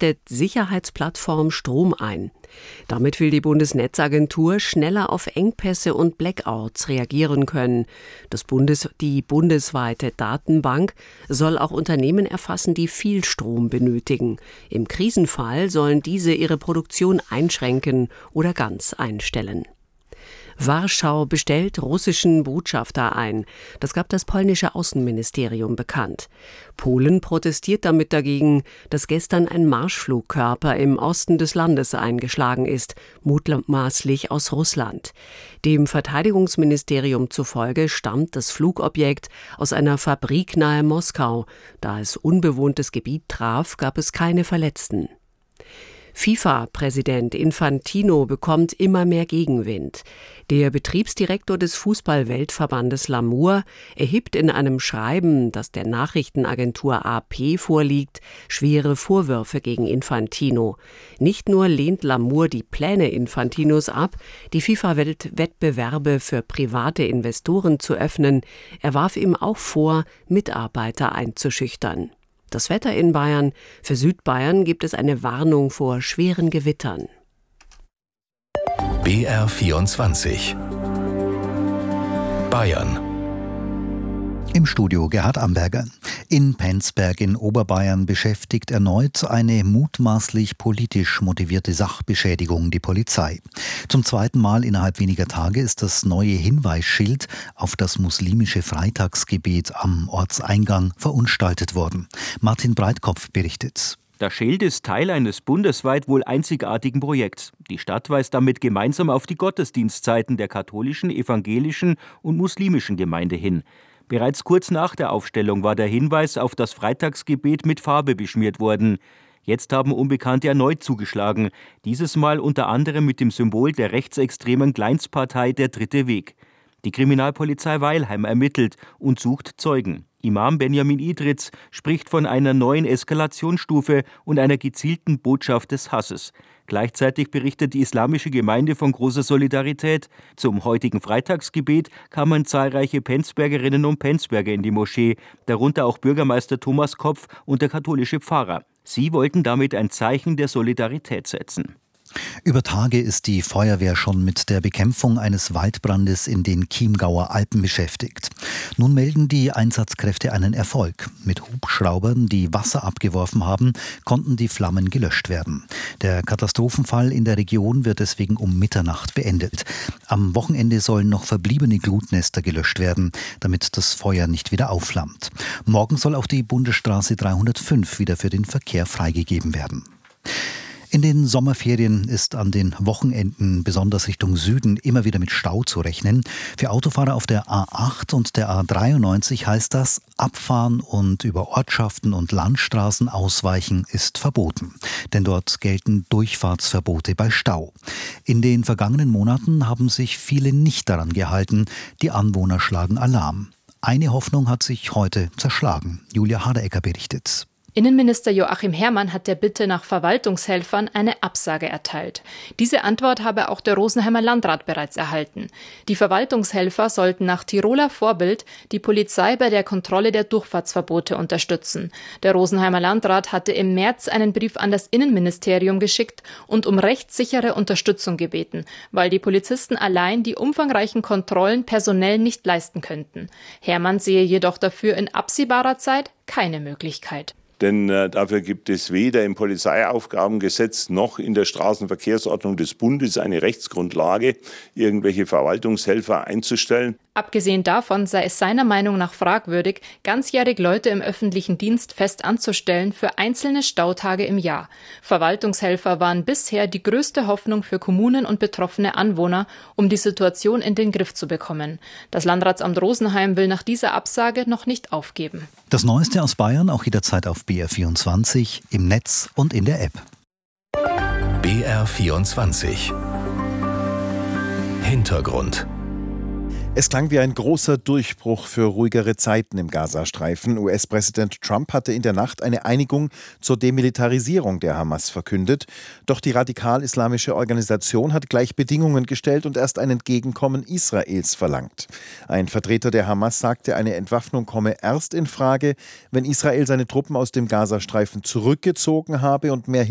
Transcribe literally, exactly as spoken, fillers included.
richtet Sicherheitsplattform Strom ein. Damit will die Bundesnetzagentur schneller auf Engpässe und Blackouts reagieren können. Das Bundes, die bundesweite Datenbank soll auch Unternehmen erfassen, die viel Strom benötigen. Im Krisenfall sollen diese ihre Produktion einschränken oder ganz einstellen. Warschau bestellt russischen Botschafter ein. Das gab das polnische Außenministerium bekannt. Polen protestiert damit dagegen, dass gestern ein Marschflugkörper im Osten des Landes eingeschlagen ist, mutmaßlich aus Russland. Dem Verteidigungsministerium zufolge stammt das Flugobjekt aus einer Fabrik nahe Moskau. Da es unbewohntes Gebiet traf, gab es keine Verletzten. FIFA-Präsident Infantino bekommt immer mehr Gegenwind. Der Betriebsdirektor des Fußball-Weltverbandes Lamour erhebt in einem Schreiben, das der Nachrichtenagentur A P vorliegt, schwere Vorwürfe gegen Infantino. Nicht nur lehnt Lamour die Pläne Infantinos ab, die FIFA-Wettbewerbe für private Investoren zu öffnen, er warf ihm auch vor, Mitarbeiter einzuschüchtern. Das Wetter in Bayern. Für Südbayern gibt es eine Warnung vor schweren Gewittern. B R vierundzwanzig Bayern. Im Studio Gerhard Amberger. In Penzberg in Oberbayern beschäftigt erneut eine mutmaßlich politisch motivierte Sachbeschädigung die Polizei. Zum zweiten Mal innerhalb weniger Tage ist das neue Hinweisschild auf das muslimische Freitagsgebet am Ortseingang verunstaltet worden. Martin Breitkopf berichtet. Das Schild ist Teil eines bundesweit wohl einzigartigen Projekts. Die Stadt weist damit gemeinsam auf die Gottesdienstzeiten der katholischen, evangelischen und muslimischen Gemeinde hin. Bereits kurz nach der Aufstellung war der Hinweis auf das Freitagsgebet mit Farbe beschmiert worden. Jetzt haben Unbekannte erneut zugeschlagen, dieses Mal unter anderem mit dem Symbol der rechtsextremen Kleinstpartei Der Dritte Weg. Die Kriminalpolizei Weilheim ermittelt und sucht Zeugen. Imam Benjamin Idritz spricht von einer neuen Eskalationsstufe und einer gezielten Botschaft des Hasses. Gleichzeitig berichtet die islamische Gemeinde von großer Solidarität. Zum heutigen Freitagsgebet kamen zahlreiche Penzbergerinnen und Penzberger in die Moschee, darunter auch Bürgermeister Thomas Kopf und der katholische Pfarrer. Sie wollten damit ein Zeichen der Solidarität setzen. Über Tage ist die Feuerwehr schon mit der Bekämpfung eines Waldbrandes in den Chiemgauer Alpen beschäftigt. Nun melden die Einsatzkräfte einen Erfolg. Mit Hubschraubern, die Wasser abgeworfen haben, konnten die Flammen gelöscht werden. Der Katastrophenfall in der Region wird deswegen um Mitternacht beendet. Am Wochenende sollen noch verbliebene Glutnester gelöscht werden, damit das Feuer nicht wieder aufflammt. Morgen soll auch die Bundesstraße dreihundertfünf wieder für den Verkehr freigegeben werden. In den Sommerferien ist an den Wochenenden, besonders Richtung Süden, immer wieder mit Stau zu rechnen. Für Autofahrer auf der A acht und der A dreiundneunzig heißt das, abfahren und über Ortschaften und Landstraßen ausweichen ist verboten. Denn dort gelten Durchfahrtsverbote bei Stau. In den vergangenen Monaten haben sich viele nicht daran gehalten. Die Anwohner schlagen Alarm. Eine Hoffnung hat sich heute zerschlagen. Julia Haderecker berichtet. Innenminister Joachim Herrmann hat der Bitte nach Verwaltungshelfern eine Absage erteilt. Diese Antwort habe auch der Rosenheimer Landrat bereits erhalten. Die Verwaltungshelfer sollten nach Tiroler Vorbild die Polizei bei der Kontrolle der Durchfahrtsverbote unterstützen. Der Rosenheimer Landrat hatte im März einen Brief an das Innenministerium geschickt und um rechtssichere Unterstützung gebeten, weil die Polizisten allein die umfangreichen Kontrollen personell nicht leisten könnten. Herrmann sehe jedoch dafür in absehbarer Zeit keine Möglichkeit. Denn äh, dafür gibt es weder im Polizeiaufgabengesetz noch in der Straßenverkehrsordnung des Bundes eine Rechtsgrundlage, irgendwelche Verwaltungshelfer einzustellen. Abgesehen davon sei es seiner Meinung nach fragwürdig, ganzjährig Leute im öffentlichen Dienst fest anzustellen für einzelne Stautage im Jahr. Verwaltungshelfer waren bisher die größte Hoffnung für Kommunen und betroffene Anwohner, um die Situation in den Griff zu bekommen. Das Landratsamt Rosenheim will nach dieser Absage noch nicht aufgeben. Das Neueste aus Bayern auch jederzeit auf B R vierundzwanzig, im Netz und in der App. B R vierundzwanzig Hintergrund. Es klang wie ein großer Durchbruch für ruhigere Zeiten im Gazastreifen. U S-Präsident Trump hatte in der Nacht eine Einigung zur Demilitarisierung der Hamas verkündet. Doch die radikal-islamische Organisation hat gleich Bedingungen gestellt und erst ein Entgegenkommen Israels verlangt. Ein Vertreter der Hamas sagte, eine Entwaffnung komme erst in Frage, wenn Israel seine Truppen aus dem Gazastreifen zurückgezogen habe und mehr